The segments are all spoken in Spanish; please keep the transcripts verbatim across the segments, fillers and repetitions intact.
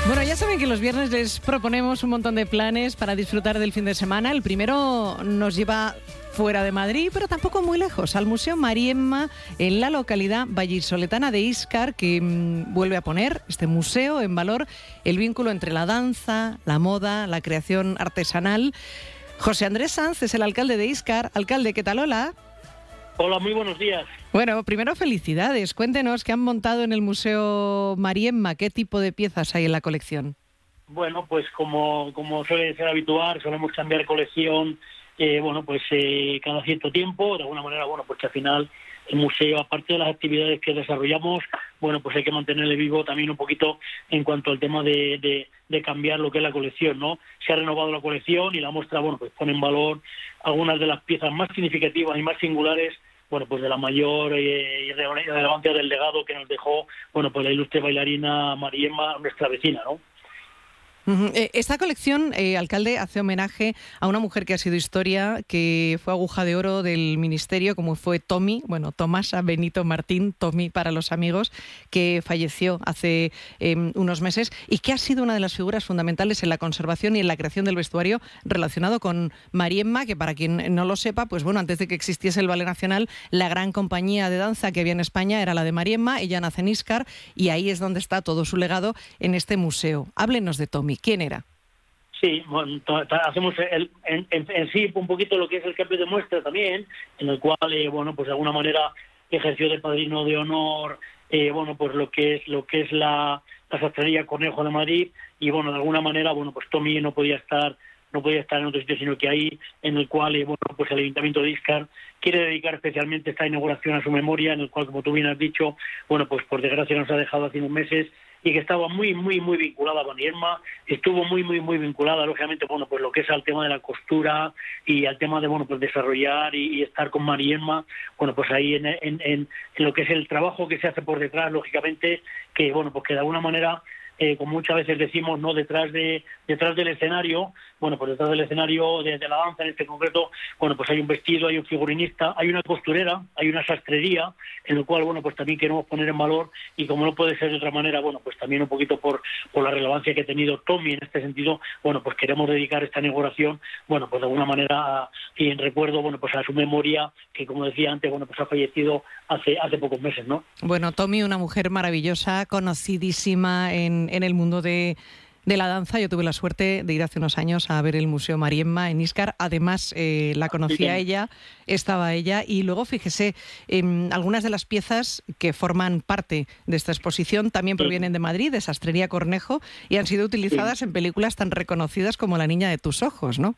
Bueno, ya saben que los viernes les proponemos un montón de planes para disfrutar del fin de semana. El primero nos lleva fuera de Madrid, pero tampoco muy lejos, al Museo Mariemma, en la localidad vallisoletana de Íscar, que mmm, vuelve a poner este museo en valor el vínculo entre la danza, la moda, la creación artesanal. José Andrés Sanz es el alcalde de Íscar. Alcalde, ¿qué tal? Hola. Hola, muy buenos días. Bueno, primero felicidades. Cuéntenos qué han montado en el Museo Mariemma, qué tipo de piezas hay en la colección. Bueno, pues como, como suele ser habitual, solemos cambiar colección, eh, bueno, pues eh, cada cierto tiempo. De alguna manera, bueno, pues que al final el museo, aparte de las actividades que desarrollamos, bueno, pues hay que mantenerle vivo también un poquito en cuanto al tema de, de, de cambiar lo que es la colección, ¿no? Se ha renovado la colección y la muestra, bueno, pues pone en valor algunas de las piezas más significativas y más singulares, bueno, pues de la mayor eh, relevancia del legado que nos dejó, bueno, pues la ilustre bailarina Mariemma, nuestra vecina, ¿no? Esta colección, eh, alcalde, hace homenaje a una mujer que ha sido historia, que fue aguja de oro del ministerio, como fue Tommy, bueno, Tomasa Benito Martín, Tommy para los amigos, que falleció hace eh, unos meses y que ha sido una de las figuras fundamentales en la conservación y en la creación del vestuario relacionado con Mariemma, que para quien no lo sepa, pues bueno, antes de que existiese el Ballet Nacional, la gran compañía de danza que había en España era la de Mariemma. Ella nace en Íscar y ahí es donde está todo su legado en este museo. Háblenos de Tommy. ¿Quién era? Sí, bueno, hacemos el, en, en, en sí un poquito lo que es el cambio de muestra también, en el cual, eh, bueno, pues de alguna manera ejerció de padrino de honor, eh, bueno, pues lo que es lo que es la, la sastrería Cornejo de Madrid, y bueno, de alguna manera, bueno, pues Tommy no podía estar no podía estar en otro sitio, sino que ahí, en el cual, eh, bueno, pues el Ayuntamiento de Íscar quiere dedicar especialmente esta inauguración a su memoria, en el cual, como tú bien has dicho, bueno, pues por desgracia nos ha dejado hace unos meses, y que estaba muy, muy, muy vinculada a Mariemma, estuvo muy, muy, muy vinculada, lógicamente, bueno, pues lo que es al tema de la costura y al tema de, bueno, pues desarrollar y, y estar con Mariemma, bueno, pues ahí en, en, en, en lo que es el trabajo que se hace por detrás, lógicamente, que, bueno, pues que de alguna manera, Eh, como muchas veces decimos, no detrás de detrás del escenario, bueno, pues detrás del escenario de, de la danza en este concreto, bueno, pues hay un vestido, hay un figurinista, hay una costurera, hay una sastrería, en el cual, bueno, pues también queremos poner en valor, y como no puede ser de otra manera, bueno, pues también un poquito por, por la relevancia que ha tenido Tommy en este sentido, bueno, pues queremos dedicar esta inauguración, bueno, pues de alguna manera, a, y en recuerdo, bueno, pues a su memoria, que como decía antes, bueno, pues ha fallecido hace, hace pocos meses, ¿no? Bueno, Tommy, una mujer maravillosa, conocidísima en en el mundo de, de la danza. Yo tuve la suerte de ir hace unos años a ver el Museo Mariemma en Íscar. Además, eh, la conocía ella, estaba ella, y luego, fíjese, eh, algunas de las piezas que forman parte de esta exposición también provienen de Madrid, de Sastrería Cornejo, y han sido utilizadas en películas tan reconocidas como La niña de tus ojos, ¿no?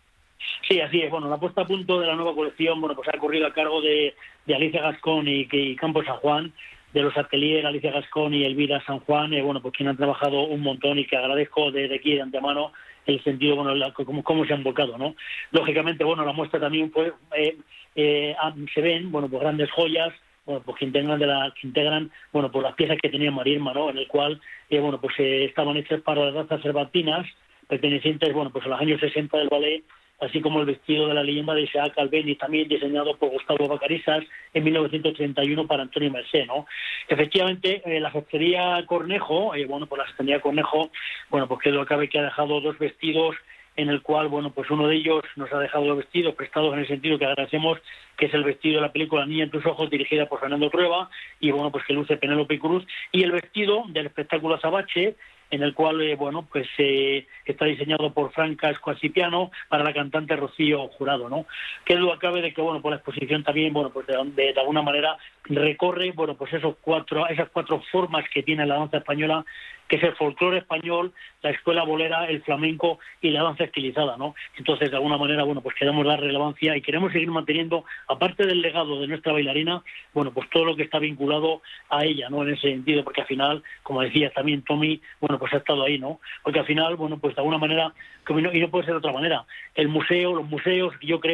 Sí, así es. Bueno, la puesta a punto de la nueva colección, bueno, pues ha corrido a cargo de, de Alicia Gascón y, y Campos San Juan, de los ateliers Alicia Gascón y Elvira San Juan, eh, bueno, pues quien han trabajado un montón, y que agradezco desde aquí de antemano el sentido, bueno, la, cómo, cómo se han volcado, ¿no? Lógicamente, bueno, la muestra también, pues, eh, eh, se ven, bueno, pues grandes joyas, bueno, pues que integran, de la, que integran, bueno, pues las piezas que tenía Mariemma, ¿no? En el cual, eh, bueno, pues eh, estaban hechas para las danzas cervantinas, pertenecientes, bueno, pues a los años sesenta del ballet, así como el vestido de la leyenda de Isaac Albéniz, también diseñado por Gustavo Vacarisas en mil novecientos treinta y uno para Antonio Mercé, ¿no? Efectivamente, eh, la sastrería Cornejo, eh, bueno, pues la sastrería Cornejo, bueno, pues que lo cabe que ha dejado dos vestidos, en el cual, bueno, pues uno de ellos nos ha dejado los vestidos prestados, en el sentido que agradecemos, que es el vestido de la película Niña en tus ojos, dirigida por Fernando Trueba, y bueno, pues que luce Penélope Cruz, y el vestido del espectáculo Azabache, en el cual, eh, bueno, pues eh, está diseñado por Franca Escoacipiano para la cantante Rocío Jurado, ¿no? Que duda cabe de que, bueno, por la exposición también, bueno, pues de, de, de alguna manera recorre, bueno, pues esos cuatro, esas cuatro formas que tiene la danza española, que es el folclore español, la escuela bolera, el flamenco y la danza estilizada, ¿no? Entonces, de alguna manera, bueno, pues queremos dar relevancia y queremos seguir manteniendo, aparte del legado de nuestra bailarina, bueno, pues todo lo que está vinculado a ella, ¿no? En ese sentido, porque al final, como decía también Tommy, bueno, pues ha estado ahí, ¿no? Porque al final, bueno, pues de alguna manera, y no puede ser de otra manera, el museo, los museos, yo creo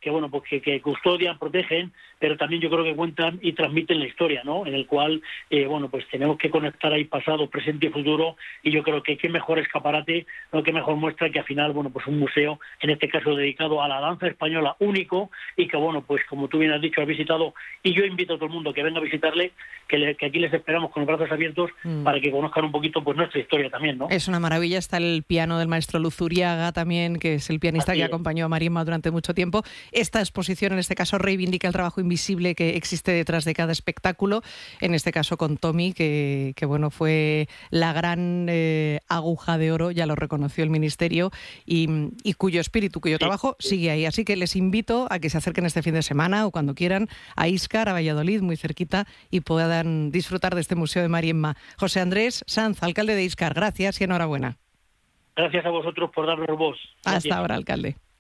que bueno, pues que, que custodian, protegen, pero también yo creo que cuentan y transmiten la historia, ¿no? En el cual, eh, bueno, pues tenemos que conectar ahí pasado, presente y futuro, y yo creo que qué mejor escaparate, no qué mejor muestra que al final, bueno, pues un museo, en este caso dedicado a la danza española, único, y que bueno, pues como tú bien has dicho, has visitado, y yo invito a todo el mundo que venga a visitarle, que, le, que aquí les esperamos con los brazos abiertos mm. para que conozcan un poquito pues nuestra historia también, ¿no? Es una maravilla, está el piano del maestro Luzuriaga también, que es el pianista Así que es. acompañó a Marienma durante mucho tiempo. Esta exposición, en este caso, reivindica el trabajo invisible que existe detrás de cada espectáculo, en este caso con Tommy, que, que bueno, fue la gran eh, aguja de oro, ya lo reconoció el Ministerio, y, y cuyo espíritu, cuyo sí, trabajo sí. sigue ahí. Así que les invito a que se acerquen este fin de semana o cuando quieran a Íscar, a Valladolid, muy cerquita, y puedan disfrutar de este Museo de Marienma. José Andrés Sanz, alcalde de Íscar, gracias y enhorabuena. Gracias a vosotros por darnos voz. Gracias. Hasta ahora, alcalde.